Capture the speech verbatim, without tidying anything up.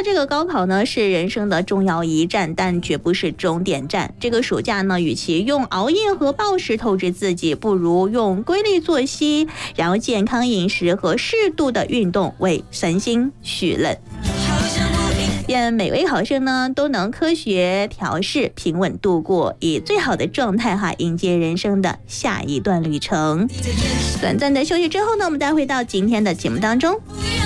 这个高考呢是人生的重要一站，但绝不是终点站。这个暑假呢，与其用熬夜和暴食透支自己，不如用规律作息，然后健康饮食和适度的运动为身心许愿。愿每位考生呢都能科学调试，平稳度过，以最好的状态哈迎接人生的下一段旅程。短暂的休息之后呢，我们再回到今天的节目当中。